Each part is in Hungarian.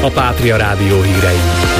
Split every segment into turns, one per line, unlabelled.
a Pátria Rádió hírei.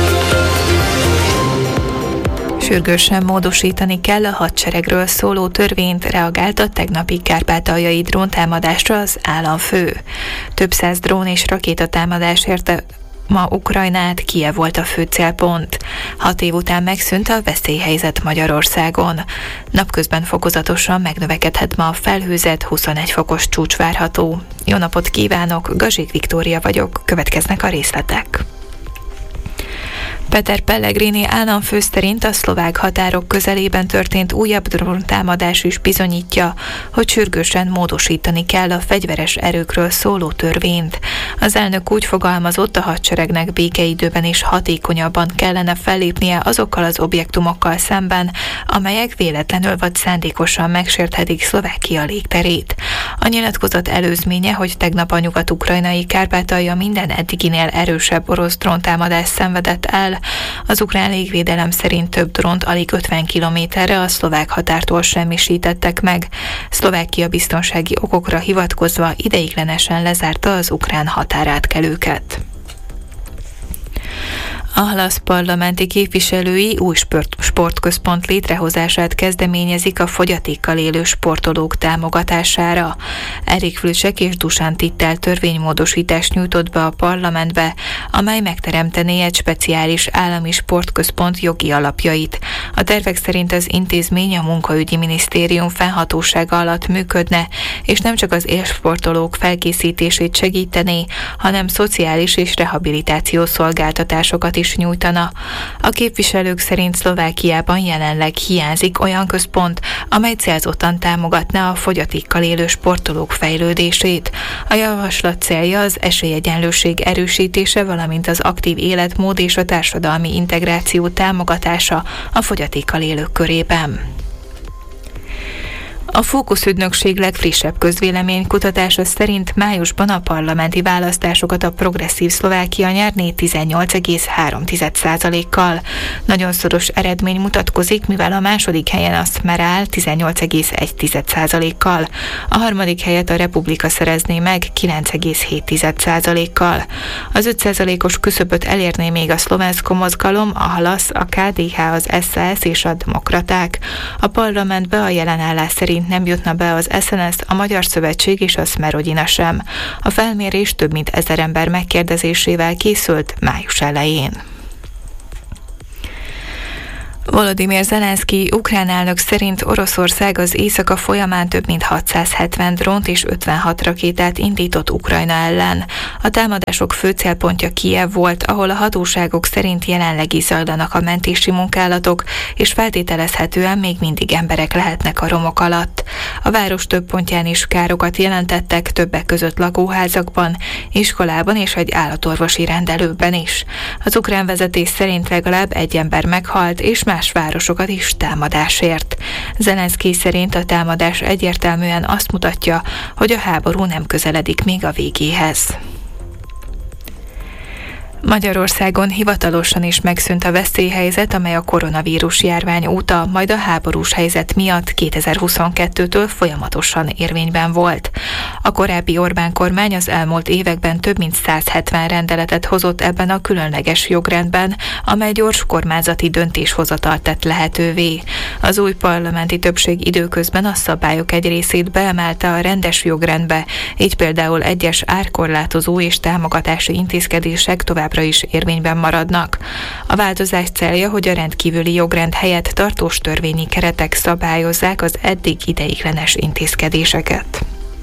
Sürgősen módosítani kell a hadseregről szóló törvényt, reagált a tegnapi kárpátaljai dróntámadásra az államfő. Több száz drón és rakétatámadás érte ma Ukrajnát, Kijev volt a fő célpont. 6 év után megszűnt a veszélyhelyzet Magyarországon. Napközben fokozatosan megnövekedhet ma a felhőzet, 21 fokos csúcs várható. Jó napot kívánok, Gazsik Viktória vagyok, következnek a részletek. Peter Pellegrini államfő szerint a szlovák határok közelében történt újabb dróntámadás is bizonyítja, hogy sürgősen módosítani kell a fegyveres erőkről szóló törvényt. Az elnök úgy fogalmazott, a hadseregnek békeidőben is hatékonyabban kellene fellépnie azokkal az objektumokkal szemben, amelyek véletlenül vagy szándékosan megsérthetik Szlovákia légterét. A nyilatkozat előzménye, hogy tegnap a nyugat-ukrajnai Kárpátalja minden eddiginél erősebb orosz dróntámadást szenvedett el. Az ukrán légvédelem szerint több drónt alig 50 kilométerre a szlovák határtól semmisítettek meg. Szlovákia biztonsági okokra hivatkozva ideiglenesen lezárta az ukrán határátkelőket. A Halasz parlamenti képviselői új sportközpont létrehozását kezdeményezik a fogyatékkal élő sportolók támogatására. Erik Vlček és Dusan Tittel törvénymódosítást nyújtott be a parlamentbe, amely megteremtené egy speciális állami sportközpont jogi alapjait. A tervek szerint az intézmény a munkaügyi minisztérium fennhatósága alatt működne, és nem csak az élsportolók felkészítését segítené, hanem szociális és rehabilitációs szolgáltatásokat is nyújtana. A képviselők szerint Szlovákiában jelenleg hiányzik olyan központ, amely célzottan támogatná a fogyatékkal élő sportolók fejlődését. A javaslat célja az esélyegyenlőség erősítése, valamint az aktív életmód és a társadalmi integráció támogatása a fogyatékkal élők körében. A Fókusz ügynökség legfrissebb közvéleménykutatása szerint májusban a parlamenti választásokat a Progresszív Szlovákia nyerné 18,3%-kal. Nagyon szoros eredmény mutatkozik, mivel a második helyen a Smer áll 18,1%-kal. A harmadik helyet a Republika szerezné meg 9,7%-kal. Az 5%-os küszöböt elérné még a Szlovensko mozgalom, a Halasz, a KDH, az SZSZ és a Demokraták. A parlamentbe a jelenállás szerint nem jutna be az SNS, a Magyar Szövetség és a Smerodina sem. A felmérés több mint 1000 ember megkérdezésével készült május elején. Volodymyr Zelenszky ukrán elnök szerint Oroszország az éjszaka folyamán több mint 670 drónt és 56 rakétát indított Ukrajna ellen. A támadások fő célpontja Kijev volt, ahol a hatóságok szerint jelenleg is zajlanak a mentési munkálatok, és feltételezhetően még mindig emberek lehetnek a romok alatt. A város több pontján is károkat jelentettek, többek között lakóházakban, iskolában és egy állatorvosi rendelőben is. Az ukrán vezetés szerint legalább egy ember meghalt, és más városokat is támadásért. Zelenszky szerint a támadás egyértelműen azt mutatja, hogy a háború nem közeledik még a végéhez. Magyarországon hivatalosan is megszűnt a veszélyhelyzet, amely a koronavírus járvány óta, majd a háborús helyzet miatt 2022-től folyamatosan érvényben volt. A korábbi Orbán kormány az elmúlt években több mint 170 rendeletet hozott ebben a különleges jogrendben, amely gyors kormányzati döntéshozatalt tett lehetővé. Az új parlamenti többség időközben a szabályok egy részét beemelte a rendes jogrendbe, így például egyes árkorlátozó és támogatási intézkedések továbbra is érvényben maradnak. A változás célja, hogy a rendkívüli jogrend helyett tartós törvényi keretek szabályozzák az eddig ideiglenes intézkedéseket.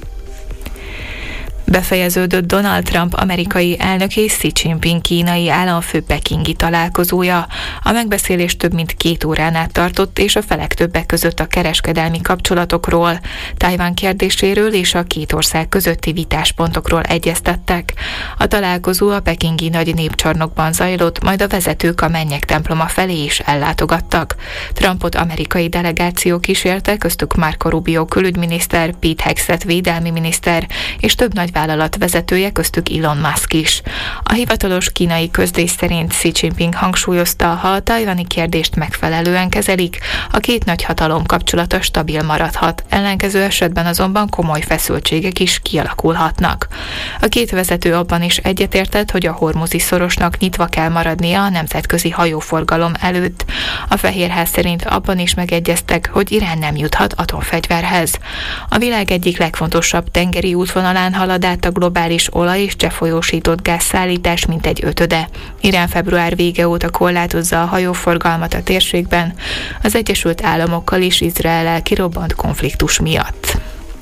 Befejeződött Donald Trump amerikai elnök és Xi Jinping kínai államfő pekingi találkozója. A megbeszélés több mint 2 órán át tartott, és a felek többek között a kereskedelmi kapcsolatokról, Tajvan kérdéséről és a két ország közötti vitáspontokról egyeztettek. A találkozó a pekingi nagy népcsarnokban zajlott, majd a vezetők a Mennyek temploma felé is ellátogattak. Trumpot amerikai delegáció kísérte, köztük Marco Rubio külügyminiszter, Pete Hegseth védelmi miniszter és több nagy vállalat vezetője, köztük Elon Musk is. A hivatalos kínai közlés szerint Xi Jinping hangsúlyozta, ha a tajvani kérdést megfelelően kezelik, a két nagyhatalom kapcsolata stabil maradhat, ellenkező esetben azonban komoly feszültségek is kialakulhatnak. A két vezető abban is egyetértett, hogy a Hormuzi szorosnak nyitva kell maradnia a nemzetközi hajóforgalom előtt. A Fehérház szerint abban is megegyeztek, hogy Irán nem juthat atomfegyverhez. A világ egyik legfontosabb tengeri útvonalán halad át a globális olaj- és cseppfolyósított gázszállítás mintegy 5/5. Irán február vége óta korlátozza a hajóforgalmat a térségben, az Egyesült Államokkal és Izraellel kirobbant konfliktus miatt.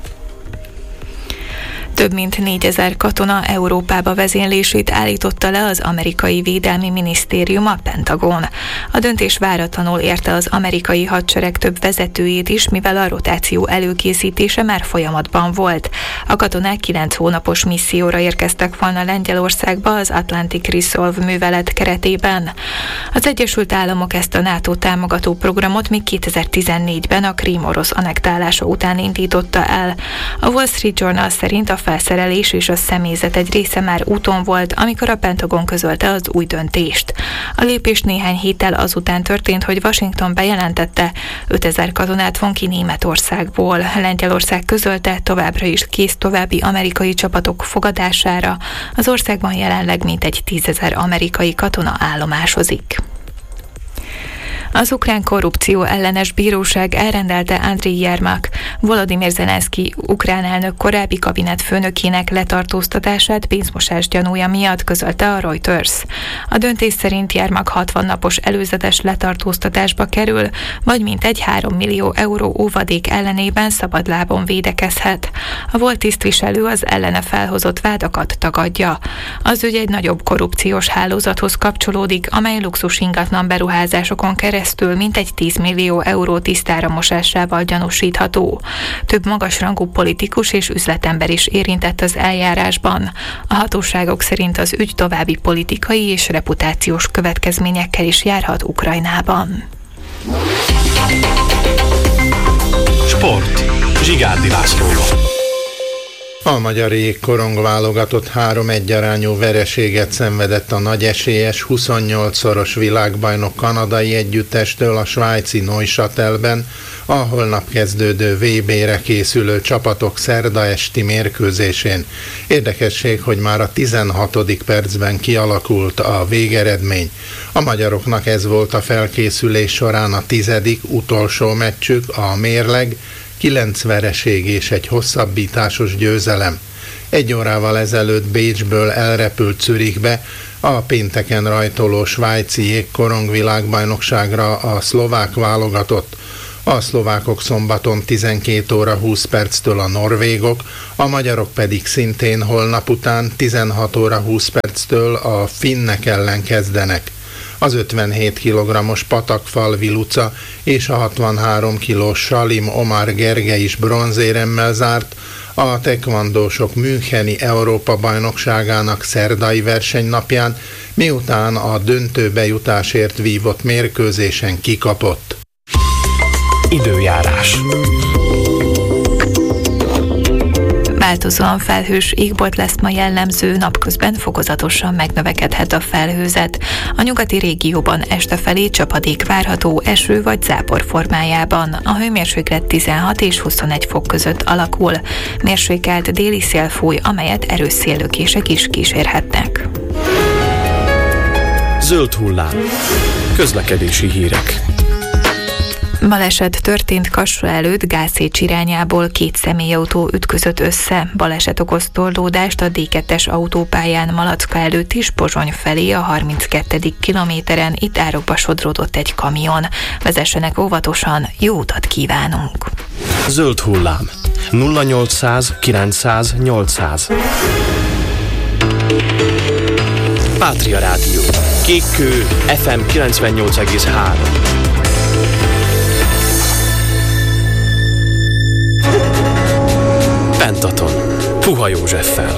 Több mint 4000 katona Európába vezénylését állította le az amerikai védelmi minisztérium, a Pentagon. A döntés váratlanul érte az amerikai hadsereg több vezetőjét is, mivel a rotáció előkészítése már folyamatban volt. A katonák 9 hónapos misszióra érkeztek volna Lengyelországba az Atlantic Resolve művelet keretében. Az Egyesült Államok ezt a NATO támogató programot még 2014-ben a Krím orosz annektálása után indította el. A Wall Street Journal szerint a felszerelés és a személyzet egy része már úton volt, amikor a Pentagon közölte az új döntést. A lépés néhány héttel azután történt, hogy Washington bejelentette, 5000 katonát von ki Németországból. Lengyelország közölte, továbbra is kész további amerikai csapatok fogadására. Az országban jelenleg mintegy 10 000 amerikai katona állomásozik. Az ukrán korrupció ellenes bíróság elrendelte Andriy Jermak, Volodymyr Zelenszky ukrán elnök korábbi kabinetfőnökének letartóztatását pénzmosás gyanúja miatt, közölte a Reuters. A döntés szerint Jermak 60 napos előzetes letartóztatásba kerül, vagy mintegy 3 millió euró óvadék ellenében szabadlábon védekezhet. A volt tisztviselő az ellene felhozott vádakat tagadja. Az ügy egy nagyobb korrupciós hálózathoz kapcsolódik, amely luxus ingatlan beruházásokon keresztül mintegy 10 millió euró tisztára mosásával gyanúsítható. Több magasrangú politikus és üzletember is érintett az eljárásban. A hatóságok szerint az ügy további politikai és reputációs következményekkel is járhat Ukrajnában.
Sport. Zsigárdi Lászlóval.
A magyar jégkorong válogatott 3-1 arányú vereséget szenvedett a nagy esélyes 28-szoros világbajnok kanadai együttestől a svájci Neuchâtelben, a holnap kezdődő VB-re készülő csapatok szerda esti mérkőzésén. Érdekesség, hogy már a 16. percben kialakult a végeredmény. A magyaroknak ez volt a felkészülés során a 10. utolsó meccsük, a mérleg, 9 vereség és egy hosszabbításos győzelem. 1 órával ezelőtt Bécsből elrepült Zürichbe a pénteken rajtoló svájci jégkorong világbajnokságra a szlovák válogatott. A szlovákok szombaton 12 óra 20 perctől a norvégok, a magyarok pedig szintén holnap után 16 óra 20 perctől a finnek ellen kezdenek. Az 57 kg-os Patakfalvi Luca és a 63 kg Salim Omar Gergely is bronzéremmel zárt a tekvandósok müncheni Európa-bajnokságának szerdai versenynapján, miután a döntőbe jutásért vívott mérkőzésen kikapott.
Időjárás.
Változóan felhős égbolt lesz ma jellemző, napközben fokozatosan megnövekedhet a felhőzet. A nyugati régióban este felé csapadék várható eső vagy zápor formájában. A hőmérséklet 16 és 21 fok között alakul. Mérsékelt déli szél fúj, amelyet erős széllökések is kísérhetnek.
Zöld hullám. Közlekedési hírek.
Baleset történt Kassa előtt Gászécs irányából, 2 személyautó ütközött össze. Baleset okoz torlódást a D2-es autópályán Malacka előtt is Pozsony felé a 32. kilométeren, itt árokba sodródott egy kamion. Vezessenek óvatosan, jó utat kívánunk!
Zöld hullám. 0800 900 800. Pátria Rádió. Kékkő FM 98,3. Pentaton. Puha Józseffel.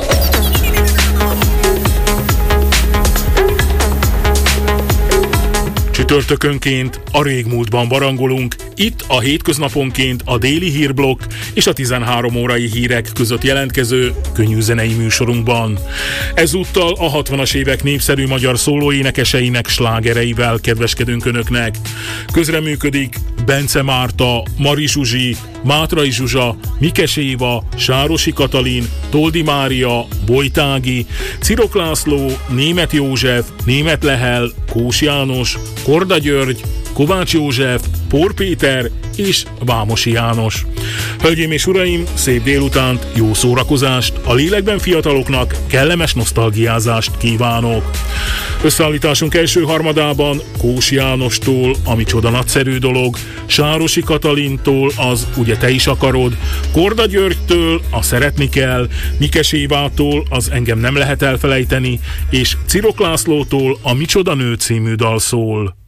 Csütörtökönként a régmúltban barangolunk, itt a hétköznaponként a déli hírblokk és a 13 órai hírek között jelentkező könnyű zenei műsorunkban. Ezúttal a 60-as évek népszerű magyar szólóénekeseinek slágereivel kedveskedünk önöknek. Közreműködik Bence Márta, Mari Zsuzsi, Mátrai Zsuzsa, Mikes Éva, Sárosi Katalin, Toldi Mária, Bojtági, Cirok László, Németh József, Németh Lehel, Kós János, Korda György, Kovács József, Pór Péter és Vámosi János. Hölgyeim és uraim, szép délutánt, jó szórakozást, a lélekben fiataloknak kellemes nosztalgiázást kívánok. Összeállításunk első harmadában Kós Jánostól, ami csoda nagyszerű dolog, Sárosi Katalintól az Ugye te is akarod, Korda Györgytől a Szeretni kell, Mikes Évától az Engem nem lehet elfelejteni, és Cirok Lászlótól a Micsoda nő című dal szól.